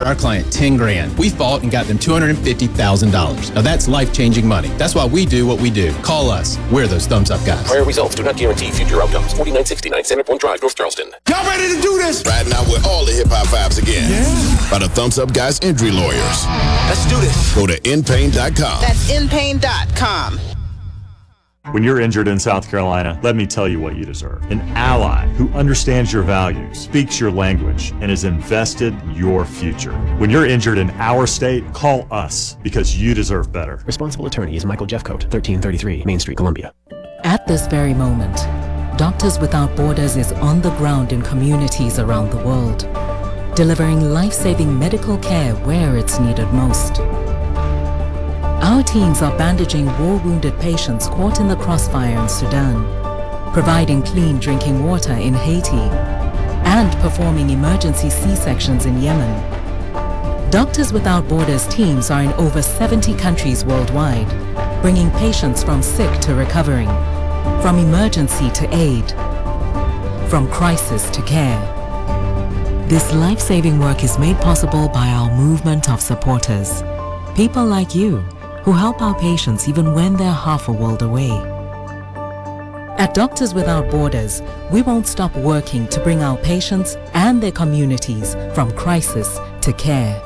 our client 10 grand. We fought and got them $250,000. Now that's life-changing money. That's why we do what we do. Call us. We're those thumbs up guys. Prior results do not guarantee future outcomes. 4969 Center Point Drive, North Charleston. Y'all ready to do this? Riding out with all the hip-hop vibes again. Yeah. By the Thumbs Up Guys Injury Lawyers. Let's do this. Go to InPain.com. That's InPain.com. When you're injured in South Carolina, let me tell you what you deserve. An ally who understands your values, speaks your language, and has invested your future. When you're injured in our state, call us because you deserve better. Responsible attorney is Michael Jeffcoat, 1333 Main Street, Columbia. At this very moment, Doctors Without Borders is on the ground in communities around the world, delivering life-saving medical care where it's needed most. Our teams are bandaging war-wounded patients caught in the crossfire in Sudan, providing clean drinking water in Haiti, and performing emergency C-sections in Yemen. Doctors Without Borders teams are in over 70 countries worldwide, bringing patients from sick to recovering, from emergency to aid, from crisis to care. This life-saving work is made possible by our movement of supporters, people like you, who help our patients even when they're half a world away. At Doctors Without Borders, we won't stop working to bring our patients and their communities from crisis to care.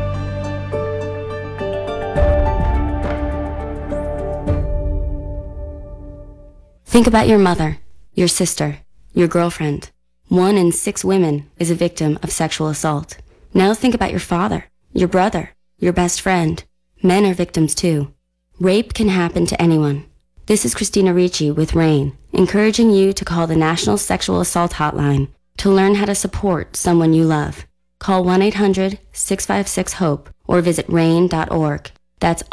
Think about your mother, your sister, your girlfriend. 1 in 6 women is a victim of sexual assault. Now think about your father, your brother, your best friend. Men are victims too. Rape can happen to anyone. This is Christina Ricci with RAIN, encouraging you to call the National Sexual Assault Hotline to learn how to support someone you love. Call 1-800-656-HOPE or visit RAIN.org. That's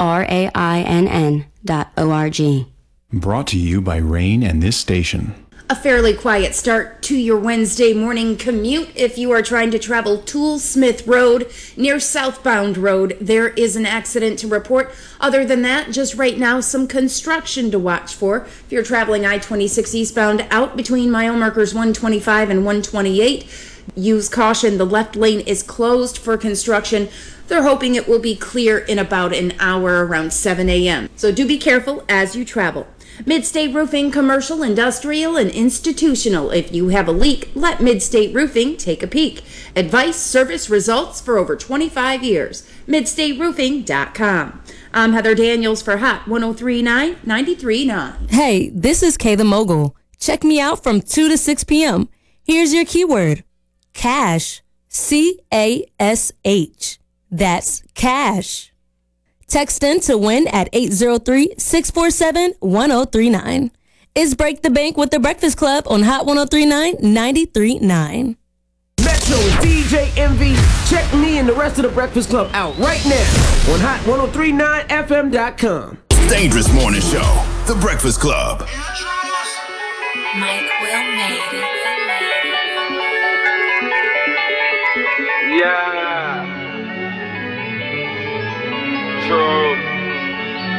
RAINN.org. Brought to you by RAIN and this station. A fairly quiet start to your Wednesday morning commute. If you are trying to travel Toolsmith Road near Southbound Road, there is an accident to report. Other than that, just right now, some construction to watch for. If you're traveling I-26 eastbound out between mile markers 125 and 128, use caution. The left lane is closed for construction. They're hoping it will be clear in about an hour around 7 a.m. So do be careful as you travel. Midstate Roofing, commercial, industrial, and institutional. If you have a leak, let Midstate Roofing take a peek. Advice, service, results for over 25 years. MidstateRoofing.com. I'm Heather Daniels for Hot 103.9, 93.9. Hey, this is Kay the Mogul. Check me out from 2 to 6 p.m. Here's your keyword. Cash. C-A-S-H. That's cash. Text in to win at 803-647-1039. It's Break the Bank with the Breakfast Club on Hot 103.9, 93.9. Metro is DJ Envy. Check me and the rest of the Breakfast Club out right now on Hot1039FM.com. Dangerous Morning Show. The Breakfast Club. Mike Will made it. Yeah.